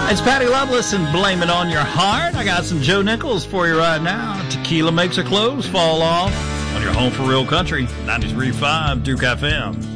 It's Patty Loveless and Blame It On Your Heart. I got some Joe Nichols for you right now. Tequila makes her clothes fall off on your home for real country, 93.5 Duke FM.